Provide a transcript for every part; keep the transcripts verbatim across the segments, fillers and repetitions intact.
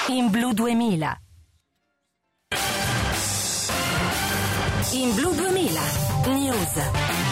In Blu duemila. In Blu duemila. News.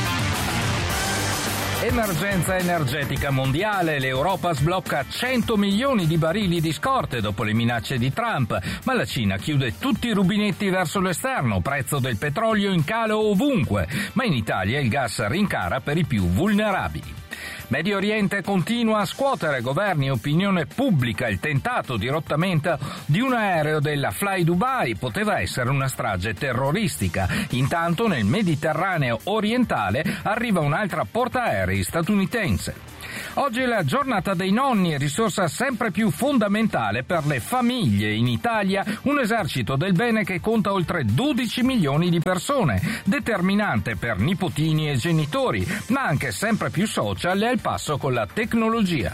Emergenza energetica mondiale, l'Europa sblocca cento milioni di barili di scorte dopo le minacce di Trump, ma la Cina chiude tutti i rubinetti verso l'esterno, prezzo del petrolio in calo ovunque, ma in Italia il gas rincara per i più vulnerabili. Medio Oriente continua a scuotere governi e opinione pubblica. Il tentato dirottamento di un aereo della Fly Dubai poteva essere una strage terroristica. Intanto nel Mediterraneo orientale arriva un'altra portaerei statunitense. Oggi è la giornata dei nonni, risorsa sempre più fondamentale per le famiglie. In Italia un esercito del bene che conta oltre dodici milioni di persone, determinante per nipotini e genitori, ma anche sempre più social e al passo con la tecnologia.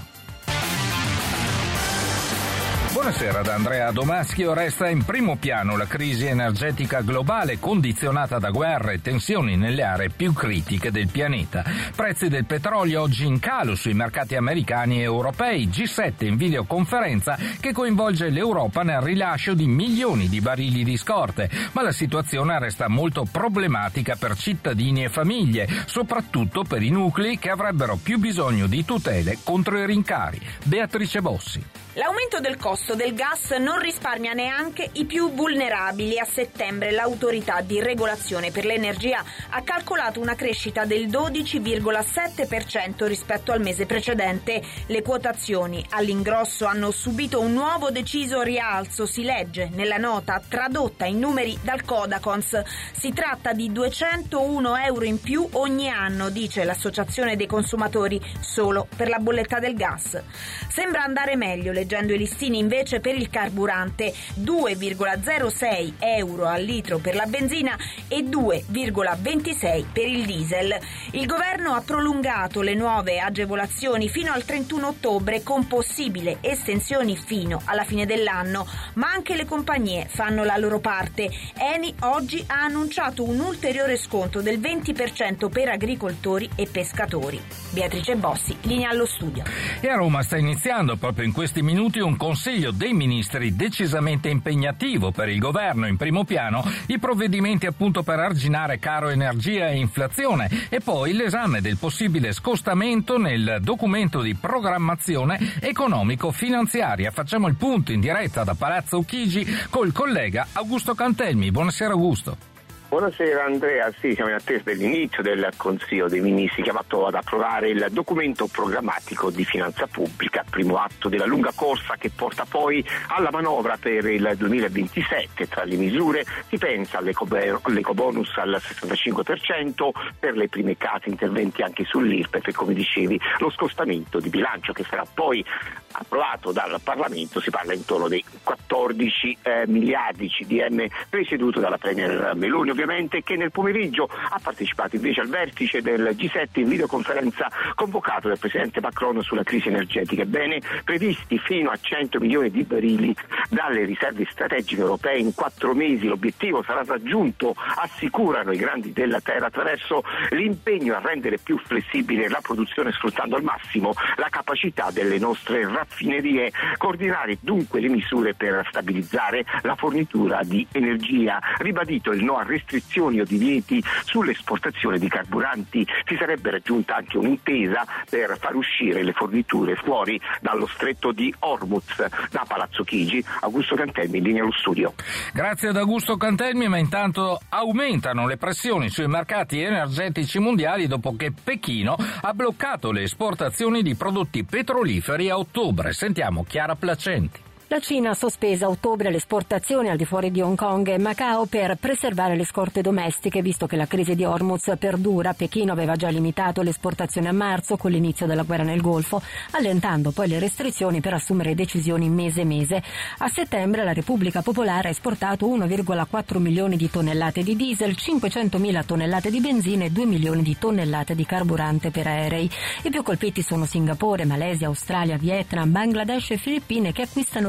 Buonasera da Andrea Domaschio. Resta in primo piano la crisi energetica globale condizionata da guerre e tensioni nelle aree più critiche del pianeta. Prezzi del petrolio oggi in calo sui mercati americani e europei. G sette in videoconferenza che coinvolge l'Europa nel rilascio di milioni di barili di scorte, ma la situazione resta molto problematica per cittadini e famiglie, soprattutto per i nuclei che avrebbero più bisogno di tutele contro i rincari. Beatrice Bossi. L'aumento del costo del gas non risparmia neanche i più vulnerabili. A settembre l'autorità di regolazione per l'energia ha calcolato una crescita del dodici virgola sette per cento rispetto al mese precedente. Le quotazioni all'ingrosso hanno subito un nuovo deciso rialzo, si legge nella nota tradotta in numeri dal Codacons. Si tratta di duecentouno euro in più ogni anno, dice l'Associazione dei consumatori, solo per la bolletta del gas. Sembra andare meglio, leggendo i listini invece per il carburante, due virgola zero sei euro al litro per la benzina e due virgola ventisei per il diesel. Il governo ha prolungato le nuove agevolazioni fino al trentuno ottobre con possibile estensioni fino alla fine dell'anno, ma anche le compagnie fanno la loro parte. Eni oggi ha annunciato un ulteriore sconto del venti per cento per agricoltori e pescatori. Beatrice Bossi, linea allo studio. E a Roma sta iniziando proprio in questi minuti un Consiglio dei Ministri decisamente impegnativo per il governo. In primo piano i provvedimenti appunto per arginare caro energia e inflazione e poi l'esame del possibile scostamento nel documento di programmazione economico-finanziaria. Facciamo il punto in diretta da Palazzo Chigi col collega Augusto Cantelmi. Buonasera Augusto. Buonasera Andrea, sì, siamo in attesa dell'inizio del Consiglio dei Ministri chiamato ad approvare il documento programmatico di finanza pubblica, primo atto della lunga corsa che porta poi alla manovra per il duemilaventisette. Tra le misure si pensa all'ecobonus al sessantacinque per cento per le prime case, interventi anche sull'Irpef e come dicevi lo scostamento di bilancio che sarà poi approvato dal Parlamento. Si parla intorno dei quattordici eh, miliardi C D M presieduto dalla Premier Meloni, ovviamente, che nel pomeriggio ha partecipato invece al vertice del G sette in videoconferenza convocato dal Presidente Macron sulla crisi energetica. Ebbene, previsti fino a cento milioni di barili dalle riserve strategiche europee in quattro mesi. L'obiettivo sarà raggiunto, assicurano i grandi della terra, attraverso l'impegno a rendere più flessibile la produzione sfruttando al massimo la capacità delle nostre raffinerie. Coordinare dunque le misure per stabilizzare la fornitura di energia. Ribadito il no a restrizioni o divieti sull'esportazione di carburanti. Si sarebbe raggiunta anche un'intesa per far uscire le forniture fuori dallo stretto di Hormuz. Da Palazzo Chigi, Augusto Cantelmi, in linea allo studio. Grazie ad Augusto Cantelmi, ma intanto aumentano le pressioni sui mercati energetici mondiali dopo che Pechino ha bloccato le esportazioni di prodotti petroliferi a ottobre. Sentiamo Chiara Placenti. La Cina ha sospeso a ottobre le esportazioni al di fuori di Hong Kong e Macao per preservare le scorte domestiche, visto che la crisi di Hormuz perdura. Pechino aveva già limitato le esportazioni a marzo con l'inizio della guerra nel Golfo, allentando poi le restrizioni per assumere decisioni mese mese. A settembre la Repubblica Popolare ha esportato uno virgola quattro milioni di tonnellate di diesel, cinquecentomila tonnellate di benzina e due milioni di tonnellate di carburante per aerei. I più colpiti sono Singapore, Malesia, Australia, Vietnam, Bangladesh e Filippine, che acquistano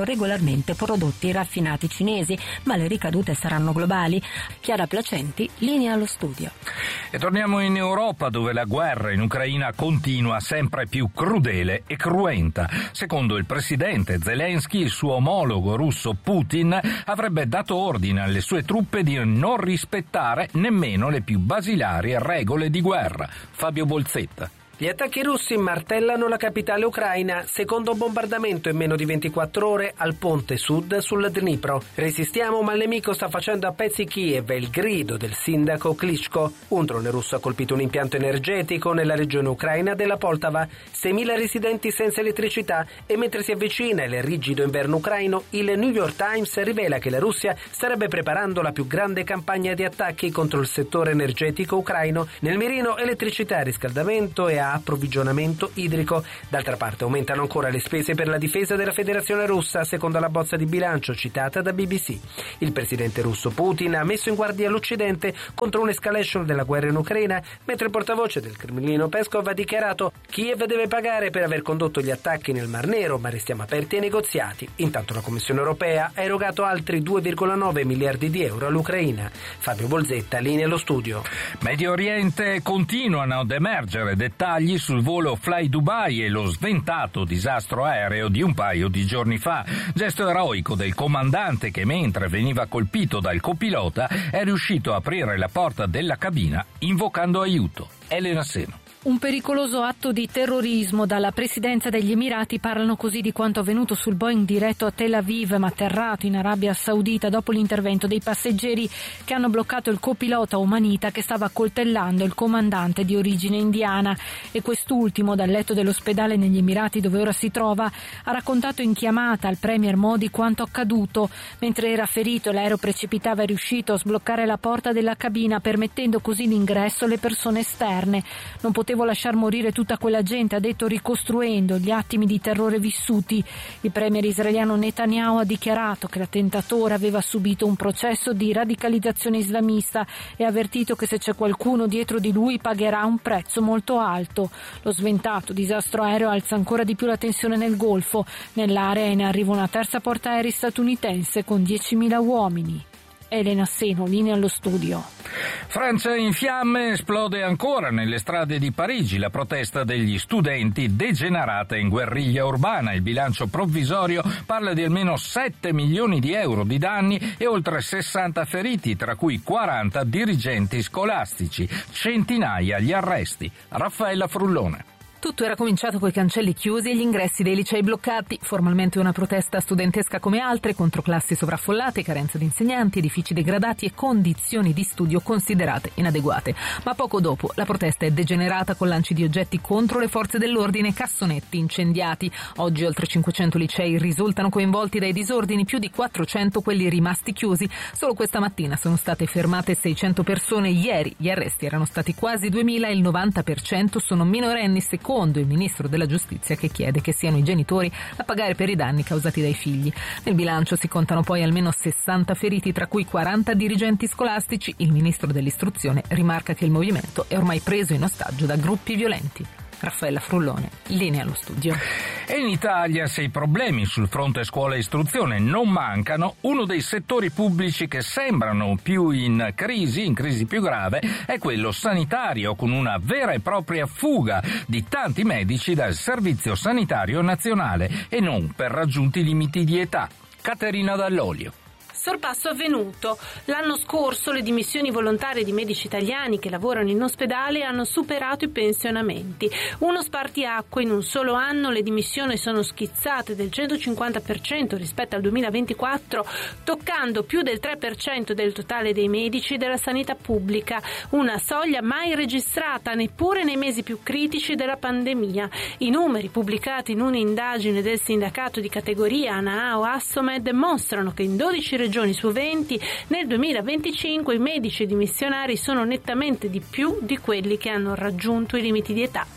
regolarmente prodotti raffinati cinesi, ma le ricadute saranno globali. Chiara Placenti, linea allo studio. E torniamo in Europa, dove la guerra in Ucraina continua sempre più crudele e cruenta. Secondo il presidente Zelensky, il suo omologo russo Putin avrebbe dato ordine alle sue truppe di non rispettare nemmeno le più basilari regole di guerra. Fabio Bolzetta. Gli attacchi russi martellano la capitale ucraina, secondo bombardamento in meno di ventiquattro ore al ponte sud sul Dnipro. Resistiamo, ma il nemico sta facendo a pezzi Kiev, è il grido del sindaco Klitschko. Un drone russo ha colpito un impianto energetico nella regione ucraina della Poltava, seimila residenti senza elettricità, e mentre si avvicina il rigido inverno ucraino, il New York Times rivela che la Russia starebbe preparando la più grande campagna di attacchi contro il settore energetico ucraino, nel mirino elettricità, riscaldamento e approvvigionamento idrico. D'altra parte aumentano ancora le spese per la difesa della Federazione Russa, secondo la bozza di bilancio citata da B B C. Il presidente russo Putin ha messo in guardia l'Occidente contro un'escalation della guerra in Ucraina, mentre il portavoce del Cremlino Peskov ha dichiarato: Kiev deve pagare per aver condotto gli attacchi nel Mar Nero, ma restiamo aperti ai negoziati. Intanto la Commissione europea ha erogato altri due virgola nove miliardi di euro all'Ucraina. Fabio Bolzetta, linea allo studio. Medio Oriente, continuano ad emergere dettagli sul volo Fly Dubai e lo sventato disastro aereo di un paio di giorni fa. Gesto eroico del comandante che, mentre veniva colpito dal copilota, è riuscito a aprire la porta della cabina invocando aiuto. Elena Seno. Un pericoloso atto di terrorismo. Dalla presidenza degli Emirati parlano così di quanto avvenuto sul Boeing diretto a Tel Aviv, ma atterrato in Arabia Saudita dopo l'intervento dei passeggeri che hanno bloccato il copilota omanita che stava accoltellando il comandante di origine indiana. E quest'ultimo, dal letto dell'ospedale negli Emirati dove ora si trova, ha raccontato in chiamata al premier Modi quanto accaduto. Mentre era ferito, l'aereo precipitava e è riuscito a sbloccare la porta della cabina, permettendo così l'ingresso alle persone esterne. Non poteva lasciar morire tutta quella gente, ha detto, ricostruendo gli attimi di terrore vissuti. Il premier israeliano Netanyahu ha dichiarato che l'attentatore aveva subito un processo di radicalizzazione islamista e ha avvertito che se c'è qualcuno dietro di lui pagherà un prezzo molto alto. Lo sventato disastro aereo alza ancora di più la tensione nel Golfo. Nell'area è in arrivo una terza portaerei statunitense con diecimila uomini. Elena Seno, linea allo studio. Francia in fiamme, esplode ancora nelle strade di Parigi la protesta degli studenti degenerata in guerriglia urbana. Il bilancio provvisorio parla di almeno sette milioni di euro di danni e oltre sessanta feriti, tra cui quaranta dirigenti scolastici, centinaia gli arresti. Raffaella Frullone. Tutto era cominciato coi cancelli chiusi e gli ingressi dei licei bloccati, formalmente una protesta studentesca come altre, contro classi sovraffollate, carenza di insegnanti, edifici degradati e condizioni di studio considerate inadeguate. Ma poco dopo la protesta è degenerata con lanci di oggetti contro le forze dell'ordine e cassonetti incendiati. Oggi oltre cinquecento licei risultano coinvolti dai disordini, più di quattrocento quelli rimasti chiusi. Solo questa mattina sono state fermate seicento persone, ieri gli arresti erano stati quasi duemila e il novanta per cento sono minorenni, secondo il ministro della giustizia, che chiede che siano i genitori a pagare per i danni causati dai figli. Nel bilancio si contano poi almeno sessanta feriti, tra cui quaranta dirigenti scolastici. Il ministro dell'istruzione rimarca che il movimento è ormai preso in ostaggio da gruppi violenti. Raffaella Frullone, linea allo studio. E in Italia, se i problemi sul fronte scuola e istruzione non mancano, uno dei settori pubblici che sembrano più in crisi, in crisi più grave, è quello sanitario, con una vera e propria fuga di tanti medici dal Servizio Sanitario Nazionale e non per raggiunti limiti di età. Caterina Dall'Olio. Sorpasso avvenuto. L'anno scorso le dimissioni volontarie di medici italiani che lavorano in ospedale hanno superato i pensionamenti. Uno spartiacque: in un solo anno le dimissioni sono schizzate del centocinquanta per cento rispetto al duemilaventiquattro, toccando più del tre per cento del totale dei medici della sanità pubblica, una soglia mai registrata neppure nei mesi più critici della pandemia. I numeri pubblicati in un'indagine del sindacato di categoria ANAO Assomed mostrano che in dodici regioni su venti nel duemilaventicinque i medici dimissionari sono nettamente di più di quelli che hanno raggiunto i limiti di età.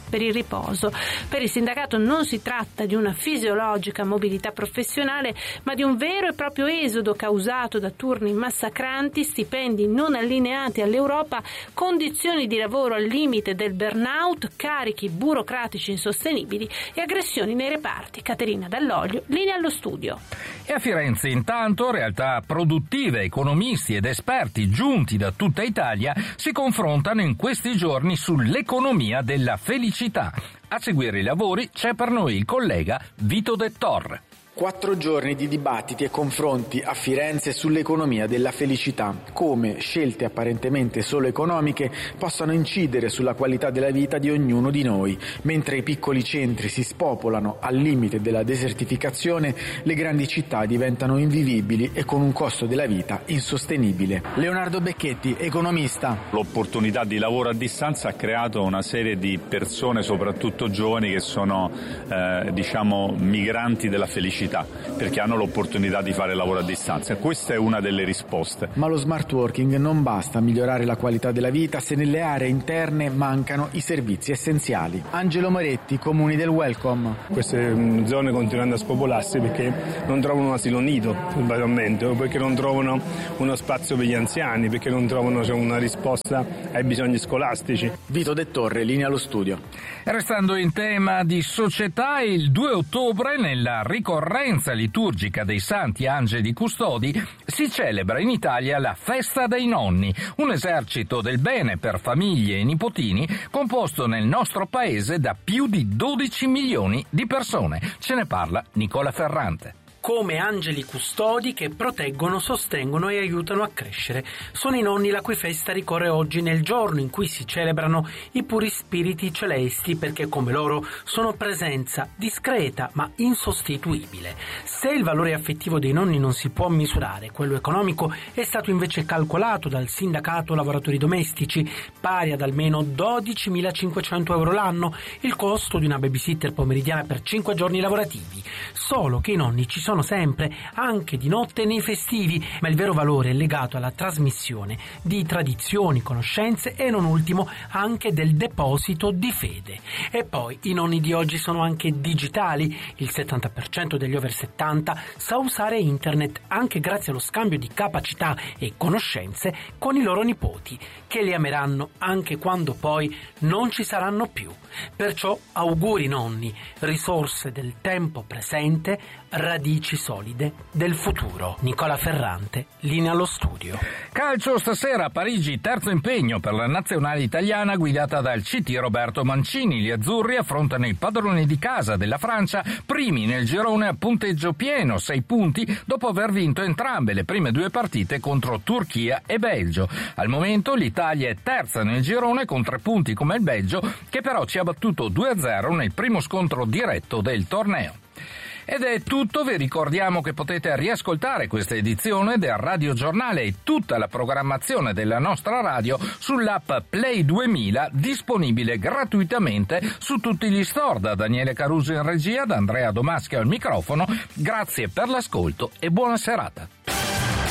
per il riposo. Per il sindacato non si tratta di una fisiologica mobilità professionale, ma di un vero e proprio esodo causato da turni massacranti, stipendi non allineati all'Europa, condizioni di lavoro al limite del burnout, carichi burocratici insostenibili e aggressioni nei reparti. Caterina Dall'Olio, linea allo studio. E a Firenze intanto realtà produttive, economisti ed esperti giunti da tutta Italia si confrontano in questi giorni sull'economia della felicità. A seguire i lavori c'è per noi il collega Vito De Torre. Quattro giorni di dibattiti e confronti a Firenze sull'economia della felicità, come scelte apparentemente solo economiche possano incidere sulla qualità della vita di ognuno di noi. Mentre i piccoli centri si spopolano al limite della desertificazione, le grandi città diventano invivibili e con un costo della vita insostenibile. Leonardo Becchetti, economista. L'opportunità di lavoro a distanza ha creato una serie di persone, soprattutto giovani, che sono eh, diciamo migranti della felicità, perché hanno l'opportunità di fare lavoro a distanza. Questa è una delle risposte. Ma lo smart working non basta a migliorare la qualità della vita se nelle aree interne mancano i servizi essenziali. Angelo Moretti, Comuni del Welcome. Queste zone continuano a spopolarsi perché non trovano un asilo nido, probabilmente, o perché non trovano uno spazio per gli anziani, perché non trovano cioè, una risposta ai bisogni scolastici. Vito De Torre, linea allo studio. Restando in tema di società, il due ottobre, nella ricorrenza liturgica dei Santi Angeli Custodi, si celebra in Italia la Festa dei Nonni, un esercito del bene per famiglie e nipotini composto nel nostro paese da più di dodici milioni di persone. Ce ne parla Nicola Ferrante. Come angeli custodi che proteggono, sostengono e aiutano a crescere. Sono i nonni la cui festa ricorre oggi, nel giorno in cui si celebrano i puri spiriti celesti, perché come loro sono presenza discreta ma insostituibile. Se il valore affettivo dei nonni non si può misurare, quello economico è stato invece calcolato dal sindacato lavoratori domestici, pari ad almeno dodicimilacinquecento euro l'anno, il costo di una babysitter pomeridiana per cinque giorni lavorativi. Solo che i nonni ci sono sempre, anche di notte e nei festivi, ma il vero valore è legato alla trasmissione di tradizioni, conoscenze e non ultimo anche del deposito di fede. E poi i nonni di oggi sono anche digitali, il settanta per cento degli over settanta sa usare internet anche grazie allo scambio di capacità e conoscenze con i loro nipoti, che li ameranno anche quando poi non ci saranno più. Perciò auguri nonni, risorse del tempo presente, radici solide del futuro. Nicola Ferrante, linea allo studio. Calcio stasera a Parigi, terzo impegno per la nazionale italiana guidata dal C T Roberto Mancini. Gli azzurri affrontano i padroni di casa della Francia, primi nel girone a punteggio pieno, sei punti, dopo aver vinto entrambe le prime due partite contro Turchia e Belgio. Al momento l'Italia è terza nel girone con tre punti come il Belgio, che però ci ha battuto due a zero nel primo scontro diretto del torneo. Ed è tutto, vi ricordiamo che potete riascoltare questa edizione del Radio Giornale e tutta la programmazione della nostra radio sull'app Play duemila, disponibile gratuitamente su tutti gli store. Da Daniele Caruso in regia, da Andrea Domaschi al microfono, grazie per l'ascolto e buona serata.